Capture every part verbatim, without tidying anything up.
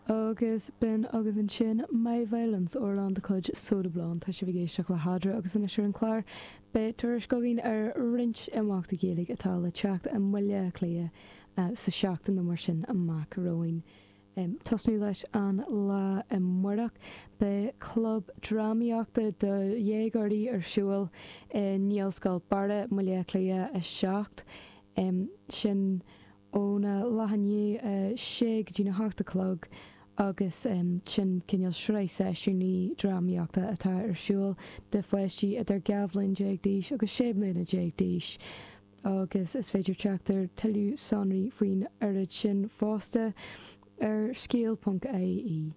agus ben agah sin My Violence Orlán de chuid soda blán tá sé bhgéisteach le hadra agus in siú an chláir be tuairis gogin ar rint amachta géalaigh atá le teacht a muile clia uh, sa seachtain na mar sin amach roin. Um, Tasnú leis an lá i mórach be club drámaíochta do dhéagarí ar siúil in níolscoil bara muile clia a seacht um, sin óna lehanní uh, sé go dtí na háachtalog agus um, sin cinneal sreise siúní drámaíochta atá ar siúil de foiistí a ar gabhlinn déag díis agus sébmlína déag díis. Agus is féidir teachtar talú sonraí faoin arid sin fásta ar scéal punt A I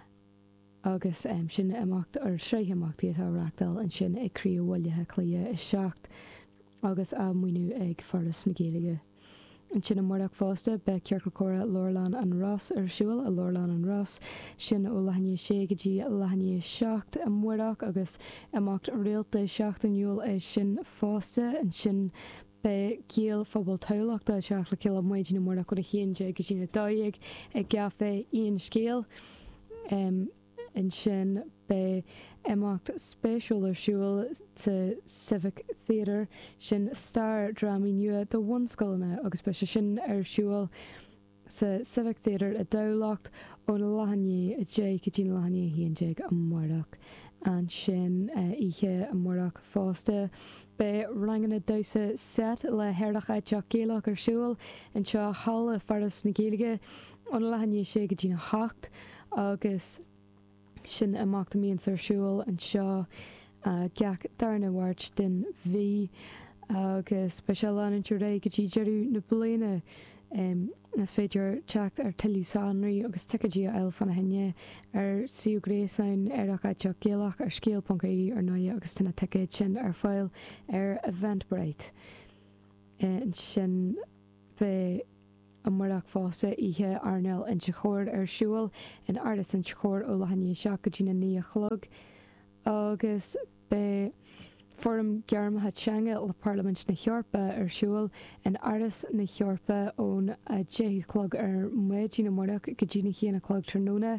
agus um, sin amacht ar sreithamachtaí atá reachtal an sin ag críomhhuilethe clia is seacht agus a muoinú ag forras na Gaeilge. An sin amórach fásta be cearclacóra Lorlan an Ross ar siúil a Lorlan an Ross sin ó lehanní sé go dtí lehanní seacht amórach agus amacht réalta seacht an júil é sin fásta an sin be cíal fphobal tálaachta seach le céal muid na mórach go a chéanse go dtí na dáigh ag gafe íon scéal um, an sin be amacht spéisiúil ar siúil sa Civic Theatre sin star drámaí nua do bhunscoilna agus be sin ar siúil sa Civic Theatre a dálacht ó na lehanní a dé go dtí na lehanní a híonn amórach. An sin uh, ihe amórach fásta be ranganna dósa set le heirlacha teach géalach ar siúil an seo hála faras na Gaeilge ó na lehanní sé go dtí na hacht agus sin amachta míon ar siúil an seo uh, ceach darna bhhairt den bhí agus be se leananú ré go dtí dearú na bliana um, as féidir teacht ar tilúsánaí agus tucadí eil fanna henne ar siú gréasáin arach a teach géalach ar scéal punt A I ar náide agus tuna tucaid sin ar fáil ar Eventbrite. Uh, sin be amórach fásta ihe arneil an chóir ar siúil in ardas an chóir ó lehanní seach go dtí na níochlog agus be Forum gearmthe teanga le Parliament na Cheorpa ar siúil in ardas na Cheorpa ón a déchlog ar muidí na mórach go dtí na chéanachlog tróna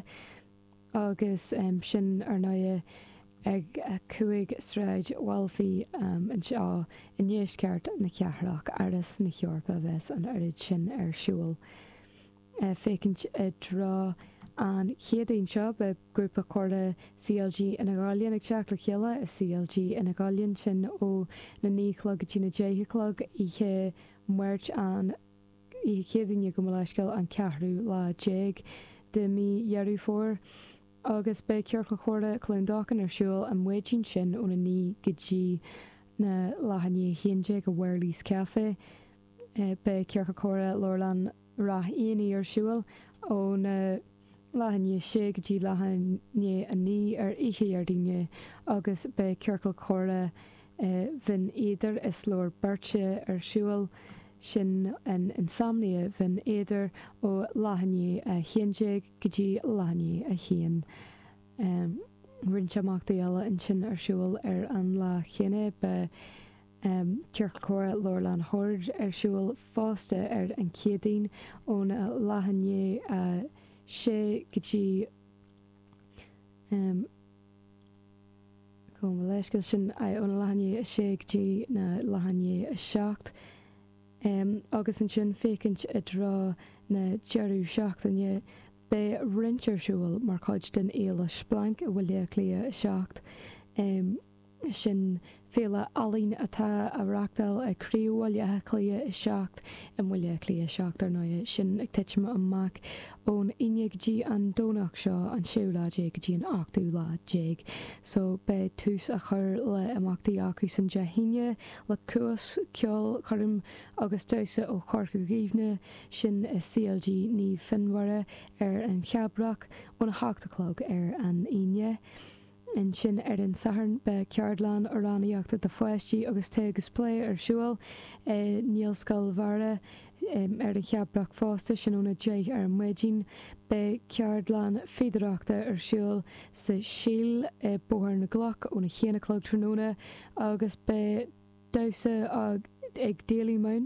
agus um, sin ar náide ag a cuaig sráid bhilfaí um, an seo in níos ceart na ceathraach ardas na Cheorpa bheits an arid sin ar siúil. Uh, fécinint uh, drá an chéadaon seo be grúpa corda C L G ina gáilíonn ag teach le chéile a C L G ina gáilíonn sin ó na níchlog go dtí na déithechlog ihe muirt an i chéadaine go leiscail an ceathrú lá déag de mí dhearú fór agus be cearcla chóirda clúndáchan ar siúil an muidín sin ó na ní go dtí na lehanní chéanse go Wireless Cafe uh, be cearcla chóirda Lorlan rath aonaí ar siúil ó na lehanní sé go dtí lehanní a ní ar ihe ar daine agus be cearcla chóirda uh, bhín éidir is lór birte ar siúil sin an insomnia bhín éidir ó lehanní a chéanse go dtí lehanní a chéan. Um, Rinse amachta eile an sin ar siúil ar an lá chéine be um, cearcla chóirda Lorlan Hord ar siúil fásta ar an chéadaoin ón lehanní a sé go dtí um, go leiscail sin ón lehanní a sé go dtí na lehanní a seacht um, agus an sin fécinint a drá na dearú seachtainne be rintearsúil mar chuid den éile splank a bhfuil clia a seacht um, sin féle alín atá a reachtal a críomhhuilethe clia i seacht an bhfuil clia seacht ar náide sin ag teitime amach ón inne go dtí an dónach seo an siúlá déag go dtí an achtú lá déag. So be tús a chur le amachtaí acu san dehaine le cuas ceol chum agus tusa ó chorca ghíomhne sin is C L G ní finmhara ar an cheabrach ón háachtalog ar an aine. In sin ar an saharn be ceardlán aránaíochta de foiistí agus té agus plé ar siúil eh, níolscoil mhara um, ar an cheabrach fásta sin óna dé ar muidín be ceardlán féidireachta ar siúil sa síl eh, bóthar na ghlach óna chéanachlog tróna agus be dosa ag ag Daily Mount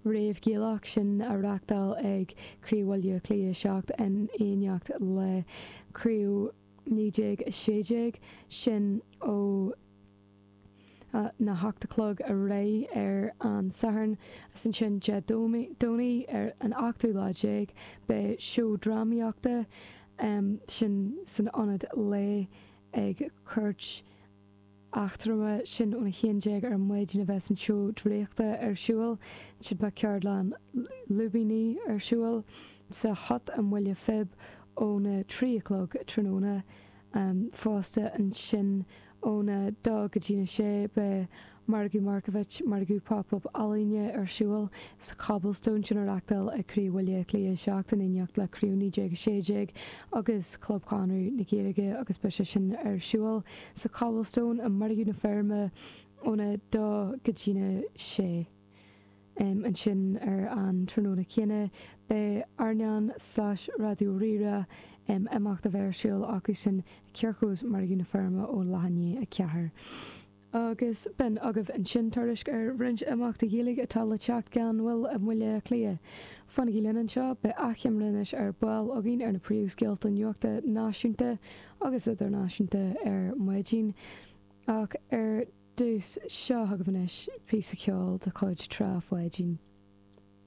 réomh géalach sin a reachtal ag críomhhaile clia seacht an éoneacht le críú nídéig séideig sin ó Uh, na hachtalog a ré ar an saharn san sin je dóí ar an achú láéig be siú ddraíoachta um, sin san anad le ag chuirt achtarama sin óna chéandeag ar muid na bheits an siú dréachta ar siúil sin ba ceardlan lubíní ar siúil sa hot an bhfuile fib óna tríolog tróna um, fásta an sin óna dá go dtíine sé be Margu Markovich Margu pop-up alíne ar siúil sa cobblestone sin arachtal a críomhhaile clia seach an ineocht le críúní déag séideag agus club canú na géige agus be sin ar siúil sa cobblestone a Margu na ferme óna dá go dtíine sé. Um, an sin ar an tróna chéine be Arnean slash radioú rira um, amach a bhéirisiúil acu sin cearchús Margu na ferme ó lehanní a ceathir. Agus ben agah an sin tuairis ar rint amach de géalaigh atá le teach gan bhfuil a mhuiile clia. Fannaí lenan seo be achim rinis ar bail a gin ar na príomh scialta nuachta náisiúnta agus idirnáisiúnta ar muidín ach ar dús seo agah inis pí ceáil de chuid tráfhaidín.